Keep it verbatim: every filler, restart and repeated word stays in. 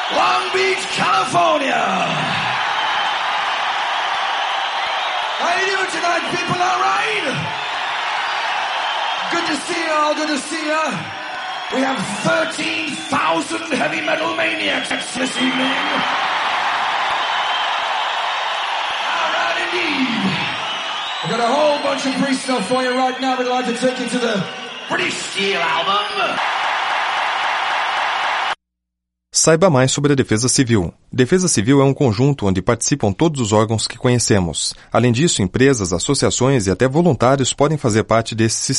Long Beach, California. How you doing tonight, people? All right? Good to see you all. Good to see you. We have thirteen thousand heavy metal maniacs this evening. All right, indeed. We've got a whole bunch of free stuff for you right now. We'd like to take you to the British Steel album. Saiba mais sobre a Defesa Civil. Defesa Civil é um conjunto onde participam todos os órgãos que conhecemos. Além disso, empresas, associações e até voluntários podem fazer parte desse sistema.